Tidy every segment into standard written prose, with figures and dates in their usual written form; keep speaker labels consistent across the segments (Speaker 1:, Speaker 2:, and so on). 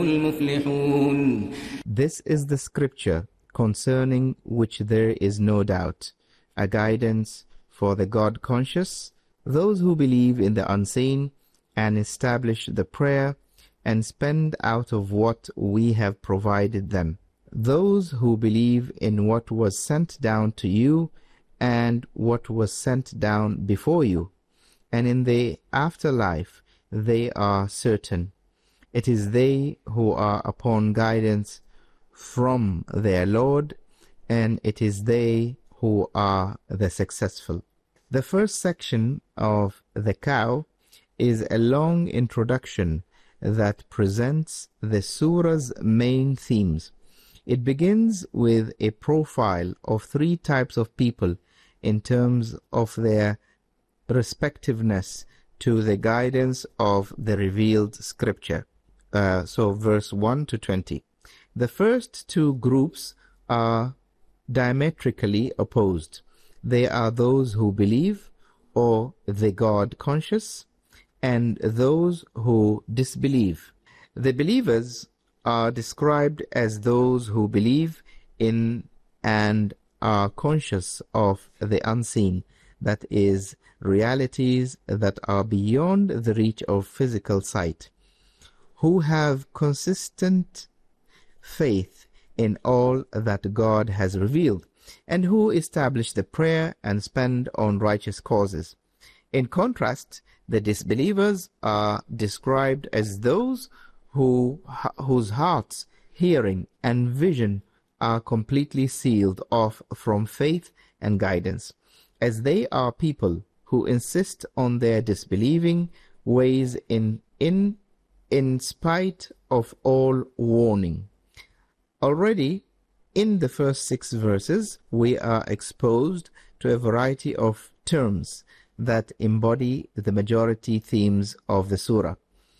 Speaker 1: المفلحون.
Speaker 2: This is the scripture concerning which there is no doubt, a guidance for the God-conscious, those who believe in the unseen and establish the prayer and spend out of what we have provided them. Those who believe in what was sent down to you and what was sent down before you, and in the afterlife they are certain. It is they who are upon guidance from their Lord, and it is they who are the successful. The first section of the cow is a long introduction that presents the surah's main themes. It begins with a profile of three types of people in terms of their respectiveness to the guidance of the revealed scripture. So verse 1 to 20. The first two groups are diametrically opposed. They are those who believe, or the God-conscious, and those who disbelieve. The believers are described as those who believe in and are conscious of the unseen, that is, realities that are beyond the reach of physical sight, who have consistent faith in all that God has revealed, and who establish the prayer and spend on righteous causes. In contrast, the disbelievers are described as those whose hearts, hearing, and vision are completely sealed off from faith and guidance, as they are people who insist on their disbelieving ways in spite of all warning. Already, in the first 6 verses, we are exposed to a variety of terms that embody the majority themes of the surah,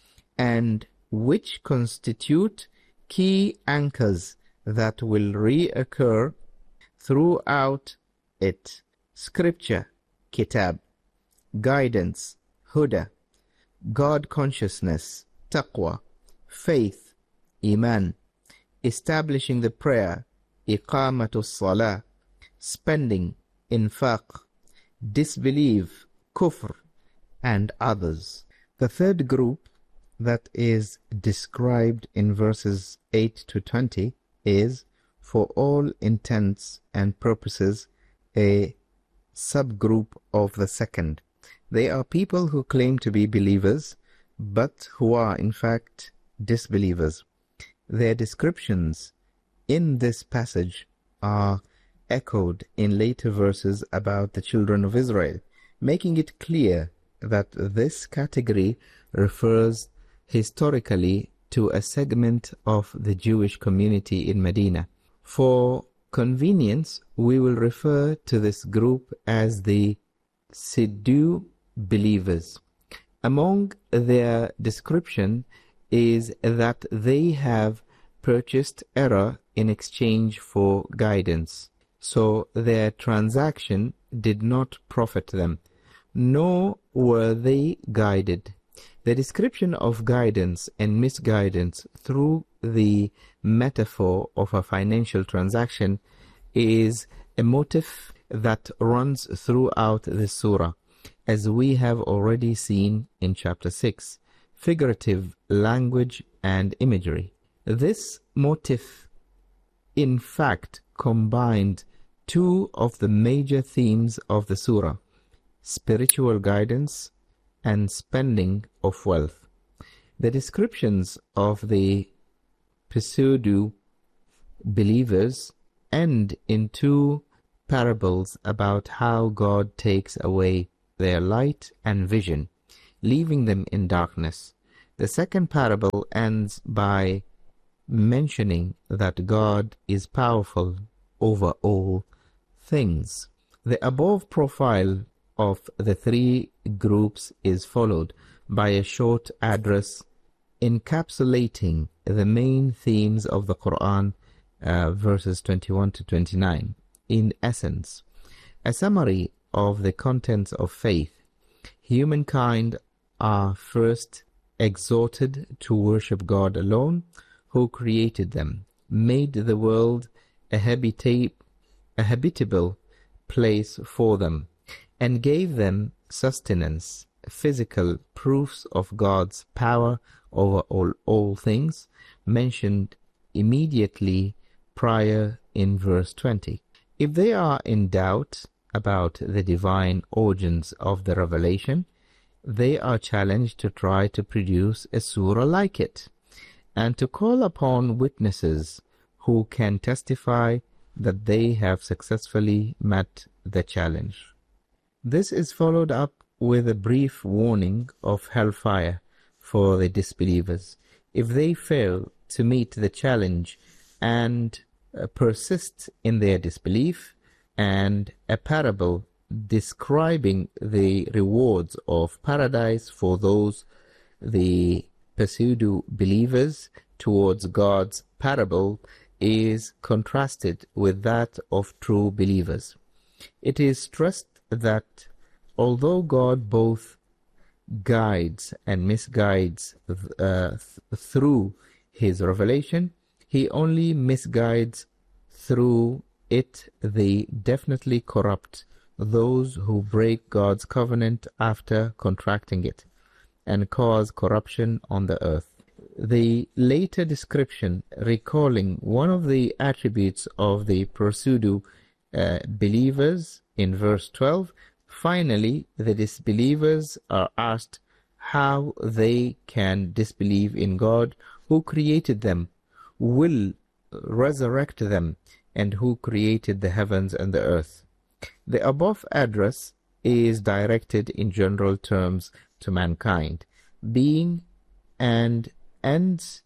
Speaker 2: and which constitute key anchors that will reoccur throughout it. Scripture, kitab; guidance, huda; God consciousness, taqwa; faith, iman; establishing the prayer, iqamatus salah; spending, infaq; disbelief, kufr; and others. The third group that is described in verses 8 to 20 is, for all intents and purposes, a subgroup of the second. They are people who claim to be believers, but who are in fact disbelievers. Their descriptions in this passage are echoed in later verses about the children of Israel, making it clear that this category refers historically to a segment of the Jewish community in Medina. For convenience, we will refer to this group as the Siddu believers. Among their description is that they have purchased error in exchange for guidance, so their transaction did not profit them, nor were they guided. The description of guidance and misguidance through the metaphor of a financial transaction is a motif that runs throughout the surah, as we have already seen in chapter 6, figurative language and imagery. This motif, in fact, combined two of the major themes of the surah: spiritual guidance and spending of wealth. The descriptions of the pseudo believers end in two parables about how God takes away their light and vision, leaving them in darkness. The second parable ends by mentioning that God is powerful over all things. The above profile of the three groups is followed by a short address encapsulating the main themes of the Quran, verses 21 to 29. In essence, a summary of the contents of faith. Humankind are first exhorted to worship God alone, who created them, made the world a habitable place for them, and gave them sustenance, physical proofs of God's power over all things, mentioned immediately prior in verse 20. If they are in doubt about the divine origins of the revelation, they are challenged to try to produce a surah like it, and to call upon witnesses who can testify that they have successfully met the challenge. This is followed up with a brief warning of hellfire for the disbelievers if they fail to meet the challenge and persist in their disbelief, and a parable describing the rewards of paradise for those, the pseudo believers, towards God's parable is contrasted with that of true believers. It is stressed that although God both guides and misguides through his revelation, he only misguides through it the definitely corrupt, those who break God's covenant after contracting it and cause corruption on the earth. The later description, recalling one of the attributes of the pseudo believers in verse 12, finally the disbelievers are asked how they can disbelieve in God who created them, will resurrect them, and who created the heavens and the earth. The above address is directed in general terms to mankind, being and ends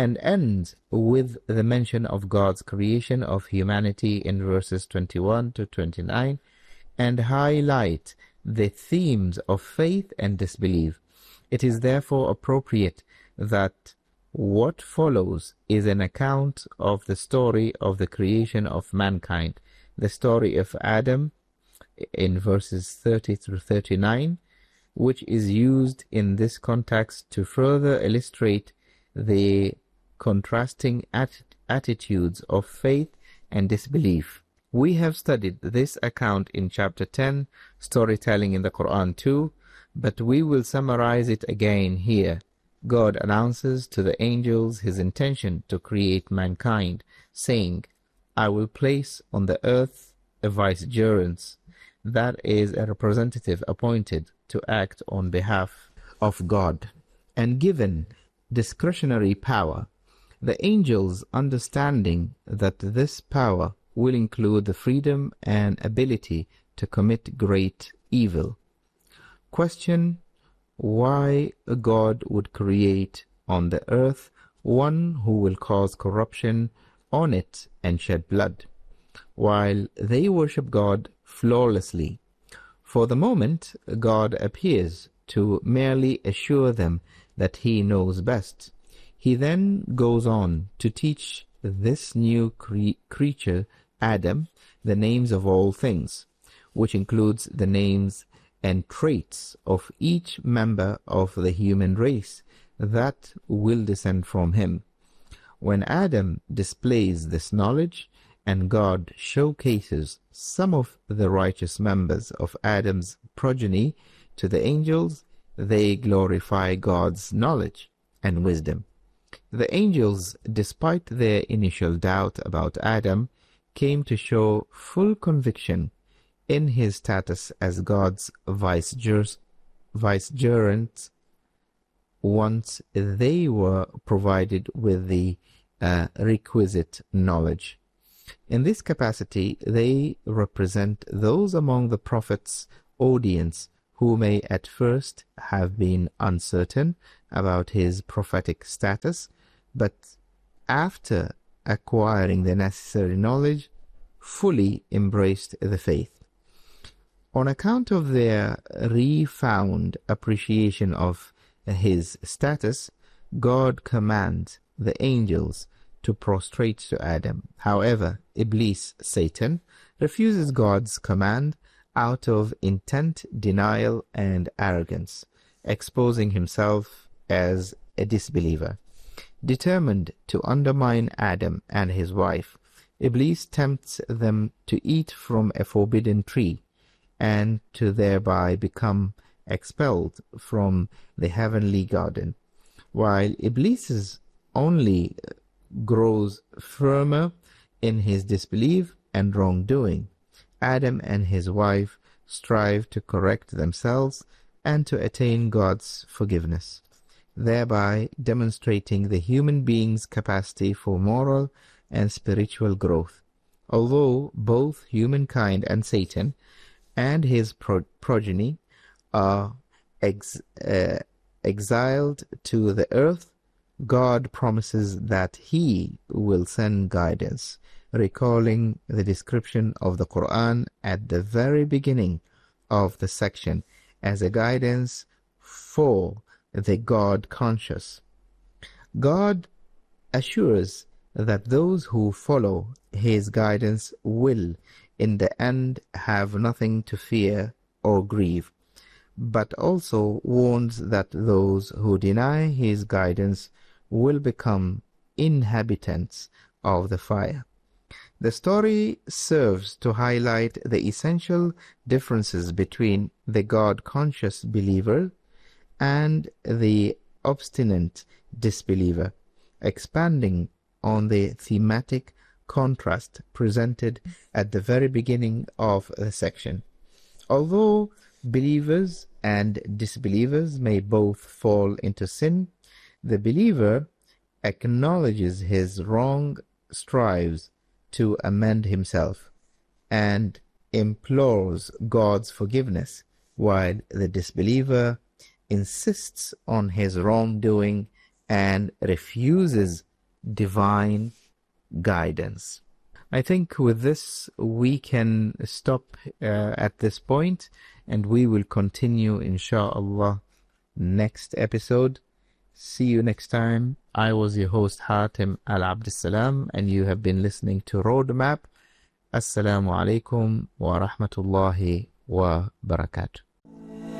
Speaker 2: with the mention of God's creation of humanity in verses 21 to 29, and highlight the themes of faith and disbelief. It is therefore appropriate that what follows is an account of the story of the creation of mankind, the story of Adam in verses 30 through 39, which is used in this context to further illustrate the contrasting attitudes of faith and disbelief. We have studied this account in chapter 10, Storytelling in the Quran 2, but we will summarize it again here. God announces to the angels his intention to create mankind, saying, I will place on the earth a vicegerent, that is a representative appointed to act on behalf of God, and given discretionary power. The angels, understanding that this power will include the freedom and ability to commit great evil, question why God would create on the earth one who will cause corruption on it and shed blood, while they worship God flawlessly. For the moment, God appears to merely assure them that he knows best. He then goes on to teach this new creature, Adam, the names of all things, which includes the names and traits of each member of the human race that will descend from him. When Adam displays this knowledge and God showcases some of the righteous members of Adam's progeny to the angels, they glorify God's knowledge and wisdom. The angels, despite their initial doubt about Adam, came to show full conviction in his status as God's vicegerent once they were provided with the requisite knowledge. In this capacity, they represent those among the Prophet's audience who may at first have been uncertain about his prophetic status, but after acquiring the necessary knowledge, fully embraced the faith. On account of their refound appreciation of his status, God commands the angels to prostrate to Adam. However, Iblis, Satan, refuses God's command out of intent, denial, and arrogance, exposing himself as a disbeliever. Determined to undermine Adam and his wife, Iblis tempts them to eat from a forbidden tree and to thereby become expelled from the heavenly garden, while Iblis only grows firmer in his disbelief and wrongdoing. Adam and his wife strive to correct themselves and to attain God's forgiveness, thereby demonstrating the human being's capacity for moral and spiritual growth. Although both humankind and Satan and his progeny are exiled to the earth, God promises that He will send guidance, recalling the description of the Quran at the very beginning of the section as a guidance for the God-conscious. God assures that those who follow His guidance will, in the end, have nothing to fear or grieve, but also warns that those who deny His guidance will become inhabitants of the fire. The story serves to highlight the essential differences between the God-conscious believer and the obstinate disbeliever, expanding on the thematic contrast presented at the very beginning of the section. Although believers and disbelievers may both fall into sin, the believer acknowledges his wrong, strives to amend himself, and implores God's forgiveness, while the disbeliever insists on his wrongdoing and refuses divine guidance. I think with this we can stop at this point, and we will continue inshallah next episode. See you next time. I was your host Hatem Al Abdussalam, and you have been listening to Roadmap. Assalamu alaikum wa rahmatullahi wa barakatuh.